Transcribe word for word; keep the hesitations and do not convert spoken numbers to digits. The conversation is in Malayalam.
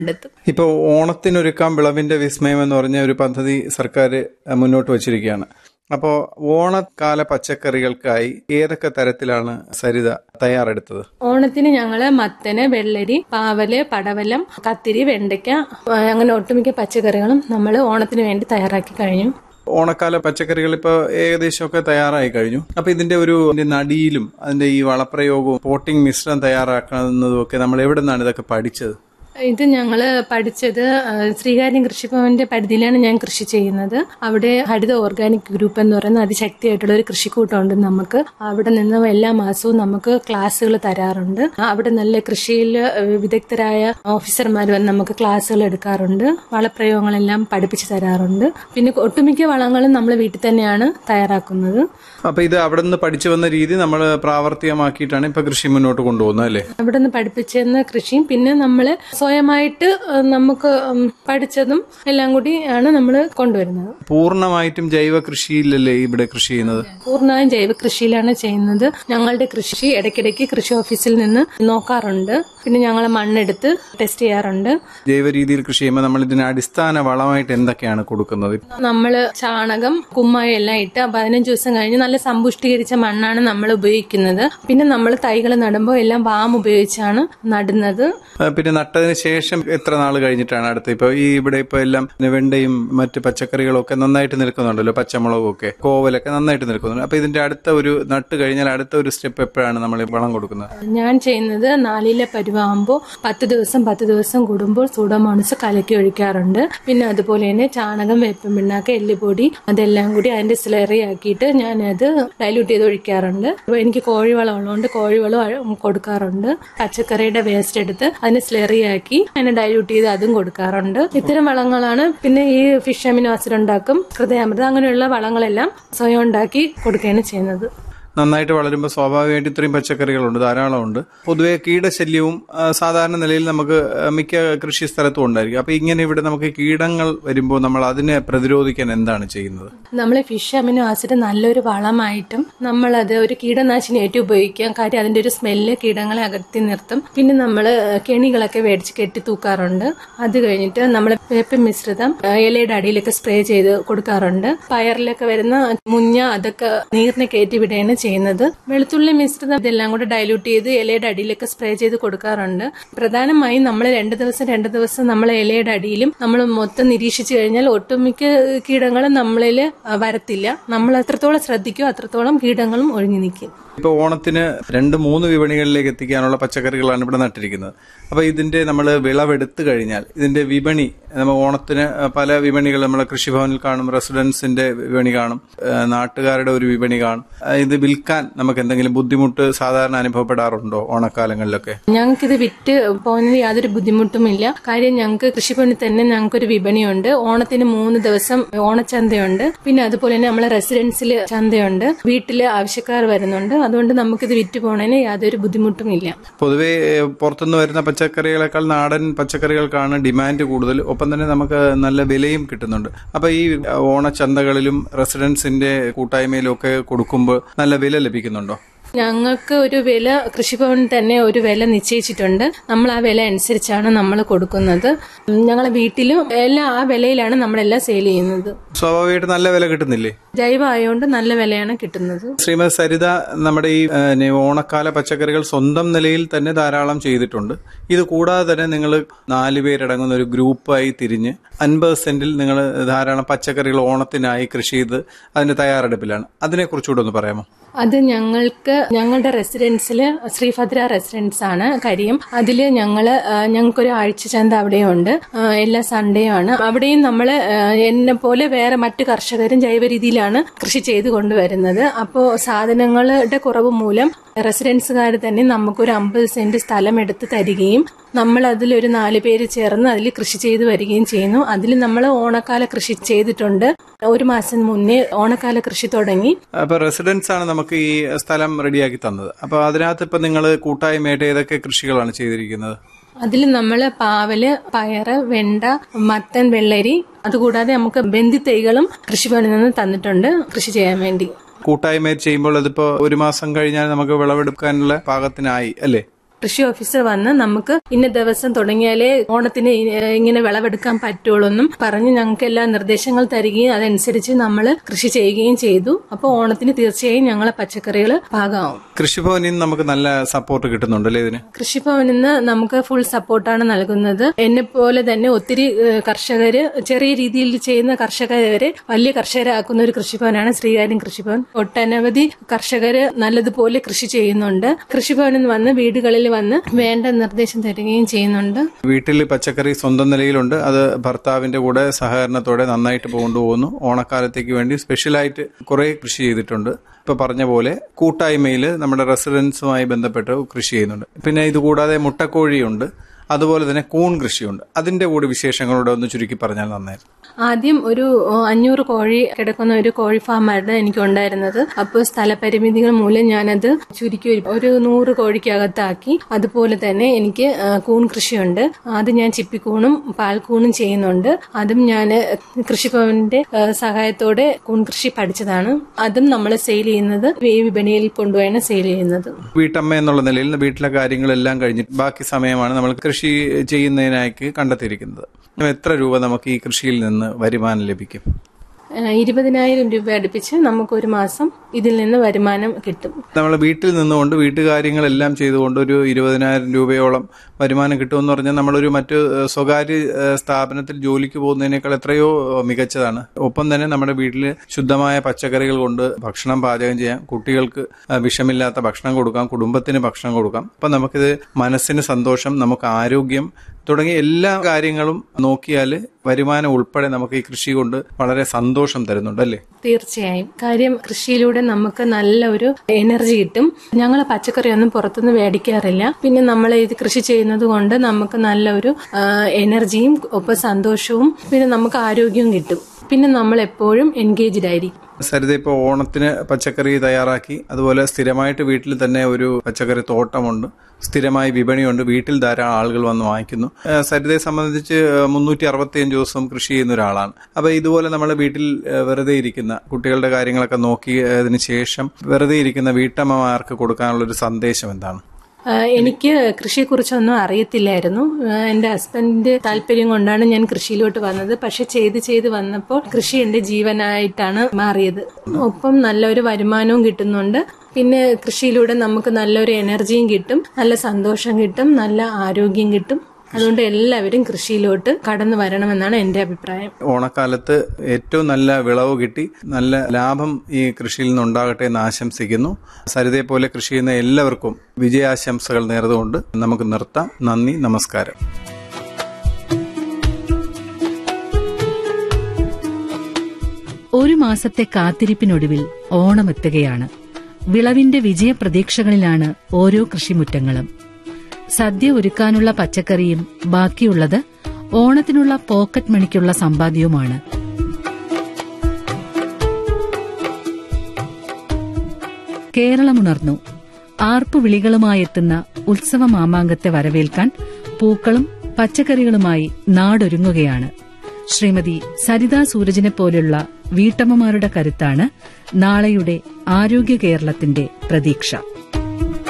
കണ്ടെത്തും. ഇപ്പോൾ ഓണത്തിനൊരുക്കാം വിളവിന്റെ വിസ്മയം എന്ന് പറഞ്ഞ ഒരു പദ്ധതി സർക്കാർ മുന്നോട്ട് വച്ചിരിക്കുകയാണ്. അപ്പോൾ ഓണക്കാല പച്ചക്കറികൾക്കായി ഏതൊക്കെ തരത്തിലാണ് സരിത തയ്യാറെടുത്തത്? ഓണത്തിന് ഞങ്ങള് മത്തന്, വെള്ളരി, പാവല്, പടവലം, കത്തിരി, വെണ്ടയ്ക്ക അങ്ങനെ ഒട്ടുമിക്ക പച്ചക്കറികളും നമ്മൾ ഓണത്തിന് വേണ്ടി തയ്യാറാക്കി കഴിഞ്ഞു. ഓണക്കാല പച്ചക്കറികൾ ഇപ്പോൾ ഏകദേശമൊക്കെ തയ്യാറായി കഴിഞ്ഞു. അപ്പൊ ഇതിന്റെ ഒരു നടിയിലും അതിന്റെ ഈ വളപ്രയോഗവും പോട്ടിംഗ് മിശ്രം തയ്യാറാക്കുന്നതും ഒക്കെ നമ്മൾ എവിടെ നിന്നാണ് ഇതൊക്കെ പഠിച്ചത്? ഇത് ഞങ്ങള് പഠിച്ചത് ശ്രീകാര്യം കൃഷിഭവന്റെ പരിധിയിലാണ് ഞാൻ കൃഷി ചെയ്യുന്നത്. അവിടെ ഹരിത ഓർഗാനിക് ഗ്രൂപ്പ് എന്ന് പറയുന്ന അതിശക്തിയായിട്ടുള്ള ഒരു കൃഷിക്കൂട്ടമുണ്ട് നമുക്ക്. അവിടെ നിന്ന് എല്ലാ മാസവും നമുക്ക് ക്ലാസ്സുകൾ തരാറുണ്ട്. അവിടെ നല്ല കൃഷിയിൽ വിദഗ്ധരായ ഓഫീസർമാർ വന്ന് നമുക്ക് ക്ലാസ്സുകൾ എടുക്കാറുണ്ട്. വളപ്രയോഗങ്ങളെല്ലാം പഠിപ്പിച്ചു തരാറുണ്ട്. പിന്നെ ഒട്ടുമിക്ക വളങ്ങളും നമ്മൾ വീട്ടിൽ തന്നെയാണ് തയ്യാറാക്കുന്നത്. അപ്പൊ ഇത് അവിടെ നിന്ന് പഠിച്ചു വന്ന രീതി നമ്മൾ പ്രാവർത്തികമാക്കിയിട്ടാണ് ഇപ്പൊ കൃഷി മുന്നോട്ട് കൊണ്ടുപോകുന്നത് അല്ലേ? അവിടെ നിന്ന് പഠിപ്പിച്ചെന്ന കൃഷിയും പിന്നെ നമ്മള് സ്വയമായിട്ട് നമുക്ക് പഠിച്ചതും എല്ലാം കൂടി ആണ് നമ്മൾ കൊണ്ടുവരുന്നത്. പൂർണ്ണമായിട്ടും ജൈവ കൃഷിയിലല്ലേ ഇവിടെ കൃഷി ചെയ്യുന്നത്? പൂർണ്ണമായും ജൈവ കൃഷിയിലാണ് ചെയ്യുന്നത്. ഞങ്ങളുടെ കൃഷി ഇടയ്ക്കിടയ്ക്ക് കൃഷി ഓഫീസിൽ നിന്ന് നോക്കാറുണ്ട്. പിന്നെ ഞങ്ങൾ മണ്ണെടുത്ത് ടെസ്റ്റ് ചെയ്യാറുണ്ട്. ജൈവ രീതിയിൽ കൃഷി ചെയ്യുമ്പോൾ നമ്മൾ ഇതിന് അടിസ്ഥാന വളമായിട്ട് എന്തൊക്കെയാണ് കൊടുക്കുന്നത്? നമ്മള് ചാണകം, കുമ്മായം എല്ലാം ഇട്ട് പതിനഞ്ച് ദിവസം കഴിഞ്ഞ് നല്ല സമ്പുഷ്ടീകരിച്ച മണ്ണാണ് നമ്മൾ ഉപയോഗിക്കുന്നത്. പിന്നെ നമ്മൾ തൈകൾ നടുമ്പോൾ എല്ലാം വാം ഉപയോഗിച്ചാണ് നടുന്നത്. പിന്നെ നട്ടതിന് ശേഷം എത്ര നാൾ കഴിഞ്ഞിട്ടാണ് അടുത്ത്? ഇപ്പൊ ഈ ഇവിടെ ഇപ്പൊ എല്ലാം വെണ്ടയും മറ്റ് പച്ചക്കറികളും ഒക്കെ നന്നായിട്ട് നിൽക്കുന്നുണ്ടല്ലോ, പച്ചമുളകും ഒക്കെ, കോവലൊക്കെ നന്നായിട്ട് നിൽക്കുന്നുണ്ട്. അപ്പൊ ഇതിന്റെ അടുത്ത ഒരു നട്ട് കഴിഞ്ഞാൽ അടുത്ത ഒരു സ്റ്റെപ്പ് എപ്പോഴാണ് നമ്മൾ വളം കൊടുക്കുന്നത്? ഞാൻ ചെയ്യുന്നത് നാലിലെ പരുവാകുമ്പോൾ പത്ത് ദിവസം പത്ത് ദിവസം കൂടുമ്പോൾ സൂഡോമോണസ് കലക്കി ഒഴിക്കാറുണ്ട്. പിന്നെ അതുപോലെ തന്നെ ചാണകം, വേപ്പിൻ പിണ്ണാക്ക്, എല്ലുപൊടി അതെല്ലാം കൂടി അതിന്റെ സ്ലറി ആക്കിയിട്ട് ഞാനത് ഡൈല്യൂട്ട് ചെയ്ത് ഒഴിക്കാറുണ്ട്. എനിക്ക് കോഴിവളം ഉള്ളതുകൊണ്ട് കോഴിവളം കൊടുക്കാറുണ്ട്. പച്ചക്കറിയുടെ വേസ്റ്റ് എടുത്ത് അതിന് സ്ലറി ആക്കി അതിനെ ഡൈല്യൂട്ട് ചെയ്ത് അതും കൊടുക്കാറുണ്ട്. ഇത്തരം വളങ്ങളാണ്. പിന്നെ ഈ ഫിഷ് അമിനോ ആസിഡ് ഉണ്ടാക്കും, ഹൃദയാമൃതം, അങ്ങനെയുള്ള വളങ്ങളെല്ലാം സ്വയം ഉണ്ടാക്കി കൊടുക്കുകയാണ് ചെയ്യുന്നത്. നന്നായിട്ട് വളരുമ്പോൾ സ്വാഭാവികമായിട്ട് ഇത്രയും പച്ചക്കറികളുണ്ട്, ധാരാളമുണ്ട്. പൊതുവെ കീടശല്യവും സാധാരണ നിലയിൽ നമുക്ക് മിക്ക കൃഷി സ്ഥലത്തും ഉണ്ടായിരിക്കും. അപ്പൊ ഇങ്ങനെ ഇവിടെ നമുക്ക് കീടങ്ങൾ വരുമ്പോൾ നമ്മൾ അതിനെ പ്രതിരോധിക്കാൻ എന്താണ് ചെയ്യുന്നത്? നമ്മൾ ഫിഷ് അമിനോ ആസിഡ് നല്ലൊരു വളമായിട്ടും നമ്മളത് ഒരു കീടനാശിനിയായിട്ട് ഉപയോഗിക്കാം. കാര്യം അതിന്റെ ഒരു സ്മെല്ല് കീടങ്ങളെ അകറ്റി നിർത്തും. പിന്നെ നമ്മൾ കെണികളൊക്കെ മേടിച്ച് കെട്ടി തൂക്കാറുണ്ട്. അത് കഴിഞ്ഞിട്ട് നമ്മൾ വേപ്പിൻ മിശ്രിതം ഇലയുടെ അടിയിലൊക്കെ സ്പ്രേ ചെയ്ത് കൊടുക്കാറുണ്ട്. പയറിലൊക്കെ വരുന്ന മുഞ്ഞ അതൊക്കെ നീറിനെ കയറ്റി വിടുകയാണ് ചെയ്യുന്നത്. വെളുത്തുള്ളി മിശ്രിതം ഇതെല്ലാം കൂടെ ഡൈല്യൂട്ട് ചെയ്ത് ഇലയുടെ അടിയിലൊക്കെ സ്പ്രേ ചെയ്ത് കൊടുക്കാറുണ്ട്. പ്രധാനമായും നമ്മൾ രണ്ട് ദിവസം രണ്ട് ദിവസം നമ്മൾ ഇലയുടെ അടിയിലും നമ്മൾ മൊത്തം നിരീക്ഷിച്ചു കഴിഞ്ഞാൽ ഒട്ടുമിക്ക കീടങ്ങളും നമ്മളിൽ വരത്തില്ല. നമ്മൾ എത്രത്തോളം ശ്രദ്ധിക്കും അത്രത്തോളം കീടങ്ങളും ഒഴിഞ്ഞു നിൽക്കും. ഇപ്പൊ ഓണത്തിന് രണ്ട് മൂന്ന് വിപണികളിലേക്ക് എത്തിക്കാനുള്ള പച്ചക്കറികളാണ് ഇവിടെ നട്ടിരിക്കുന്നത്. അപ്പൊ ഇതിന്റെ നമ്മൾ വിളവെടുത്തു കഴിഞ്ഞാൽ ഇതിന്റെ വിപണി, നമ്മൾ ഓണത്തിന് പല വിപണികൾ നമ്മളെ കൃഷിഭവനിൽ കാണും, റെസിഡൻസിന്റെ വിപണി കാണും, നാട്ടുകാരുടെ ഒരു വിപണി കാണും. ഇത് വിൽക്കാൻ നമുക്ക് എന്തെങ്കിലും ബുദ്ധിമുട്ട് സാധാരണ അനുഭവപ്പെടാറുണ്ടോ ഓണക്കാലങ്ങളിലൊക്കെ? ഞങ്ങൾക്കിത് വിറ്റ് പോകുന്നതിന് യാതൊരു ബുദ്ധിമുട്ടുമില്ല. കാര്യം ഞങ്ങൾക്ക് കൃഷിഭവനിൽ തന്നെ ഞങ്ങൾക്കൊരു വിപണിയുണ്ട്. ഓണത്തിന് മൂന്ന് ദിവസം ഓണച്ചന്തയുണ്ട്. പിന്നെ അതുപോലെ തന്നെ നമ്മളെ റെസിഡൻസിൽ ചന്തയുണ്ട്. വീട്ടില് ആവശ്യക്കാർ വരുന്നുണ്ട്. അതുകൊണ്ട് നമുക്കിത് വിറ്റ് പോണതിന് യാതൊരു ബുദ്ധിമുട്ടുമില്ല. പൊതുവെ പുറത്തുനിന്ന് വരുന്ന പച്ചക്കറികളെക്കാൾ നാടൻ പച്ചക്കറികൾക്കാണ് ഡിമാൻഡ് കൂടുതൽ. ഒപ്പം തന്നെ നമുക്ക് നല്ല വിലയും കിട്ടുന്നുണ്ട്. അപ്പൊ ഈ ഓണച്ചന്തകളിലും റെസിഡൻസിന്റെ കൂട്ടായ്മയിലും ഒക്കെ കൊടുക്കുമ്പോൾ നല്ല വില ലഭിക്കുന്നുണ്ടോ? ഞങ്ങൾക്ക് ഒരു വില കൃഷിഭവനിൽ തന്നെ ഒരു വില നിശ്ചയിച്ചിട്ടുണ്ട്. നമ്മൾ ആ വില അനുസരിച്ചാണ് നമ്മൾ കൊടുക്കുന്നത്. ഞങ്ങളെ വീട്ടിലും എല്ലാം ആ വിലയിലാണ് നമ്മളെല്ലാം സെയിൽ ചെയ്യുന്നത്. സ്വാഭാവികമായിട്ട് നല്ല വില കിട്ടുന്നില്ലേ? ജൈവ ആയതുകൊണ്ട് നല്ല വിലയാണ് കിട്ടുന്നത്. ശ്രീമതി സരിത നമ്മുടെ ഈ ഓണക്കാല പച്ചക്കറികൾ സ്വന്തം നിലയിൽ തന്നെ ധാരാളം ചെയ്തിട്ടുണ്ട്. ഇത് കൂടാതെ തന്നെ നിങ്ങൾ നാലുപേരടങ്ങുന്ന ഒരു ഗ്രൂപ്പായി തിരിഞ്ഞ് അൻപത് സെന്റിൽ നിങ്ങൾ ധാരാളം പച്ചക്കറികൾ ഓണത്തിനായി കൃഷി ചെയ്ത് അതിന്റെ തയ്യാറെടുപ്പിലാണ്. അതിനെക്കുറിച്ചുകൂടെ ഒന്ന് പറയാമോ? അത് ഞങ്ങൾക്ക് ഞങ്ങളുടെ റെസിഡൻസില് ശ്രീഭദ്ര റെസിഡൻസ് ആണ് കരിയം. അതില് ഞങ്ങള് ഞങ്ങൾക്കൊരു ആഴ്ച ചന്ത അവിടെയുണ്ട്. എല്ലാ സൺഡേയും ആണ്. അവിടെയും നമ്മള് എന്നെ പോലെ വേറെ മറ്റു കർഷകരും ജൈവ രീതിയിലാണ് കൃഷി ചെയ്ത് കൊണ്ടുവരുന്നത്. അപ്പോൾ സാധനങ്ങളുടെ കുറവ് മൂലം റെസിഡൻസുകാർ തന്നെ നമുക്കൊരു അമ്പത് സെന്റ് സ്ഥലം എടുത്ത് തരികയും നമ്മൾ അതിലൊരു നാല് പേര് ചേർന്ന് അതിൽ കൃഷി ചെയ്ത് വരികയും ചെയ്യുന്നു. അതിൽ നമ്മൾ ഓണക്കാല കൃഷി ചെയ്തിട്ടുണ്ട്. ഒരു മാസം മുന്നേ ഓണക്കാല കൃഷി തുടങ്ങി. അപ്പൊ റെസിഡൻസ് ആണ് നമുക്ക് ഈ സ്ഥലം റെഡിയാക്കി തന്നത്. അപ്പൊ അതിനകത്ത് ഇപ്പൊ നിങ്ങൾ കൂട്ടായ്മയായിട്ട് ഏതൊക്കെ കൃഷികളാണ് ചെയ്തിരിക്കുന്നത്? അതിൽ നമ്മൾ പാവല്, പയറ്, വെണ്ട, മത്തൻ, വെള്ളരി, അതുകൂടാതെ നമുക്ക് ബന്ദി തൈകളും കൃഷിഭവനിൽ നിന്ന് തന്നിട്ടുണ്ട് കൃഷി ചെയ്യാൻ വേണ്ടി. കൂട്ടായ്മ ചെയ്യുമ്പോൾ അതിപ്പോ ഒരു മാസം കഴിഞ്ഞാൽ നമുക്ക് വിളവെടുക്കാനുള്ള പാകത്തിനായി അല്ലേ? കൃഷി ഓഫീസർ വന്ന് നമുക്ക് ഇന്ന ദിവസം തുടങ്ങിയാലേ ഓണത്തിന് ഇങ്ങനെ വിളവെടുക്കാൻ പറ്റുള്ളൂ എന്നും പറഞ്ഞ് ഞങ്ങൾക്ക് എല്ലാ നിർദ്ദേശങ്ങൾ തരികയും അതനുസരിച്ച് നമ്മൾ കൃഷി ചെയ്യുകയും ചെയ്തു. അപ്പോൾ ഓണത്തിന് തീർച്ചയായും ഞങ്ങളെ പച്ചക്കറികൾ പാകമാവും. കൃഷിഭവനിൽ നിന്ന് നമുക്ക് നല്ല സപ്പോർട്ട് കിട്ടുന്നുണ്ടല്ലേ ഇതിന്? കൃഷിഭവനിൽ നിന്ന് നമുക്ക് ഫുൾ സപ്പോർട്ടാണ് നൽകുന്നത്. എന്നെ പോലെ തന്നെ ഒത്തിരി കർഷകര്, ചെറിയ രീതിയിൽ ചെയ്യുന്ന കർഷകരെ വരെ വലിയ കർഷകരാക്കുന്ന ഒരു കൃഷിഭവനാണ് ശ്രീകാര്യം കൃഷിഭവൻ. ഒട്ടനവധി കർഷകര് നല്ലതുപോലെ കൃഷി ചെയ്യുന്നുണ്ട്. കൃഷിഭവനിൽ വന്ന് വീടുകളിൽ വന്ന് വേണ്ട നിർദ്ദേശം തരികയും ചെയ്യുന്നുണ്ട്. വീട്ടിൽ പച്ചക്കറി സ്വന്തം നിലയിലുണ്ട്. അത് ഭർത്താവിന്റെ കൂടെ സഹകരണത്തോടെ നന്നായിട്ട് കൊണ്ടുപോകുന്നു. ഓണക്കാലത്തേക്ക് വേണ്ടി സ്പെഷ്യലായിട്ട് കുറെ കൃഷി ചെയ്തിട്ടുണ്ട്. ഇപ്പൊ പറഞ്ഞ പോലെ കൂട്ടായ്മയിൽ നമ്മുടെ റെസിഡൻസുമായി ബന്ധപ്പെട്ട് കൃഷി ചെയ്യുന്നുണ്ട്. പിന്നെ ഇതുകൂടാതെ മുട്ടക്കോഴിയുണ്ട്, അതുപോലെ തന്നെ കൂൺ കൃഷിയുണ്ട്. അതിന്റെ കൂടെ വിശേഷങ്ങളോട് ഒന്ന് ചുരുക്കി പറഞ്ഞാൽ നന്നായിരുന്നു. ആദ്യം ഒരു അഞ്ഞൂറ് കോഴി കിടക്കുന്ന ഒരു കോഴി ഫാമായിരുന്നു എനിക്കുണ്ടായിരുന്നത്. അപ്പോൾ സ്ഥലപരിമിതികൾ മൂലം ഞാനത് ചുരുക്കി ഒരു നൂറ് കോഴിക്കകത്താക്കി. അതുപോലെ തന്നെ എനിക്ക് കൂൺ കൃഷിയുണ്ട്. അത് ഞാൻ ചിപ്പിക്കൂണും പാൽക്കൂണും ചെയ്യുന്നുണ്ട്. അതും ഞാൻ കൃഷിഭവന്റെ സഹായത്തോടെ കൂൺ കൃഷി പഠിച്ചതാണ്. അതും നമ്മൾ സെയിൽ ചെയ്യുന്നത് വിപണിയിൽ കൊണ്ടുപോയാണ് സെയിൽ ചെയ്യുന്നത്. വീട്ടമ്മ എന്നുള്ള നിലയിൽ വീട്ടിലെ കാര്യങ്ങളെല്ലാം കഴിഞ്ഞിട്ട് ബാക്കി സമയമാണ് നമ്മൾ കൃഷി ചെയ്യുന്നതിനായി കണ്ടെത്തിയിരിക്കുന്നത്. എത്ര രൂപ നമുക്ക് ഈ കൃഷിയിൽ നിന്ന് വരുമാനം ലഭിക്കും? ഇരുപതിനായിരം രൂപ അടുപ്പിച്ച് നമുക്ക് ഒരു മാസം ഇതിൽ നിന്ന് വരുമാനം കിട്ടും. നമ്മൾ വീട്ടിൽ നിന്നുകൊണ്ട് വീട്ടുകാര്യങ്ങളെല്ലാം ചെയ്തുകൊണ്ട് ഒരു ഇരുപതിനായിരം രൂപയോളം വരുമാനം കിട്ടുമെന്ന് പറഞ്ഞാൽ നമ്മളൊരു മറ്റ് സ്വകാര്യ സ്ഥാപനത്തിൽ ജോലിക്ക് പോകുന്നതിനേക്കാൾ എത്രയോ മികച്ചതാണ്. ഒപ്പം തന്നെ നമ്മുടെ വീട്ടിൽ ശുദ്ധമായ പച്ചക്കറികൾ കൊണ്ട് ഭക്ഷണം പാചകം ചെയ്യാം, കുട്ടികൾക്ക് വിഷമില്ലാത്ത ഭക്ഷണം കൊടുക്കാം, കുടുംബത്തിന് ഭക്ഷണം കൊടുക്കാം. അപ്പം നമുക്കിത് മനസ്സിന് സന്തോഷം, നമുക്ക് ആരോഗ്യം തുടങ്ങിയ എല്ലാ കാര്യങ്ങളും നോക്കിയാൽ വരുമാനം ഉൾപ്പെടെ നമുക്ക് ഈ കൃഷി കൊണ്ട് വളരെ സന്തോഷം തരുന്നുണ്ട് അല്ലേ? തീർച്ചയായും. കാര്യം കൃഷിയിലൂടെ നമുക്ക് നല്ല ഒരു എനർജി കിട്ടും. ഞങ്ങൾ പച്ചക്കറിയൊന്നും പുറത്തുനിന്ന് മേടിക്കാറില്ല. പിന്നെ നമ്മൾ ഇത് കൃഷി ചെയ്യുന്നത് കൊണ്ട് നമുക്ക് നല്ല ഒരു എനർജിയും ഒപ്പം സന്തോഷവും പിന്നെ നമുക്ക് ആരോഗ്യവും കിട്ടും. പിന്നെ നമ്മൾ എപ്പോഴും എൻഗേജ്ഡ് ആയിരിക്കും. സരിത ഇപ്പോൾ ഓണത്തിന് പച്ചക്കറി തയ്യാറാക്കി, അതുപോലെ സ്ഥിരമായിട്ട് വീട്ടിൽ തന്നെ ഒരു പച്ചക്കറി തോട്ടമുണ്ട്, സ്ഥിരമായി വിപണിയുണ്ട്, വീട്ടിൽ ധാരാളം ആളുകൾ വന്ന് വാങ്ങിക്കുന്നു. സരിതയെ സംബന്ധിച്ച് മുന്നൂറ്റി അറുപത്തിയഞ്ച് ദിവസം കൃഷി ചെയ്യുന്ന ഒരാളാണ്. അപ്പൊ ഇതുപോലെ നമ്മൾ വീട്ടിൽ വെറുതെ ഇരിക്കുന്ന കുട്ടികളുടെ കാര്യങ്ങളൊക്കെ നോക്കിയതിനു ശേഷം വെറുതെ ഇരിക്കുന്ന വീട്ടമ്മമാർക്ക് കൊടുക്കാനുള്ള ഒരു സന്ദേശം എന്താണ്? എനിക്ക് കൃഷിയെക്കുറിച്ചൊന്നും അറിയത്തില്ലായിരുന്നു. എന്റെ ഹസ്ബൻഡിന്റെ താല്പര്യം കൊണ്ടാണ് ഞാൻ കൃഷിയിലോട്ട് വന്നത്. പക്ഷെ ചെയ്ത് ചെയ്ത് വന്നപ്പോൾ കൃഷി എന്റെ ജീവനായിട്ടാണ് മാറിയത്. ഒപ്പം നല്ലൊരു വരുമാനവും കിട്ടുന്നുണ്ട്. പിന്നെ കൃഷിയിലൂടെ നമുക്ക് നല്ലൊരു എനർജിയും കിട്ടും, നല്ല സന്തോഷം കിട്ടും, നല്ല ആരോഗ്യം കിട്ടും. അതുകൊണ്ട് എല്ലാവരും കൃഷിയിലോട്ട് കടന്നു വരണമെന്നാണ് എന്റെ അഭിപ്രായം. ഓണക്കാലത്ത് ഏറ്റവും നല്ല വിളവ് കിട്ടി നല്ല ലാഭം ഈ കൃഷിയിൽ നിന്നുണ്ടാകട്ടെ എന്ന് ആശംസിക്കുന്നു. സരിതയെ പോലെ കൃഷി ചെയ്യുന്ന എല്ലാവർക്കും വിജയാശംസകൾ നേർന്നുകൊണ്ട് നമുക്ക് നിർത്താം. നന്ദി, നമസ്കാരം. ഒരു മാസത്തെ കാത്തിരിപ്പിനൊടുവിൽ ഓണമെത്തുകയാണ്. വിളവിന്റെ വിജയപ്രതീക്ഷകളിലാണ് ഓരോ കൃഷിമുറ്റങ്ങളും. സദ്യ ഒരുക്കാനുള്ള പച്ചക്കറിയും ബാക്കിയുള്ളത് ഓണത്തിനുള്ള പോക്കറ്റ് മണിക്കുള്ള സമ്പാദ്യവുമാണ്. കേരളമുണർന്നു. ആർപ്പുവിളികളുമായെത്തുന്ന ഉത്സവ മാമാങ്കത്തെ വരവേൽക്കാൻ പൂക്കളും പച്ചക്കറികളുമായി നാടൊരുങ്ങുകയാണ്. ശ്രീമതി സരിതാ സൂരജിനെ പോലുള്ള വീട്ടമ്മമാരുടെ കരുത്താണ് നാളെയുടെ ആരോഗ്യ കേരളത്തിന്റെ പ്രതീക്ഷ.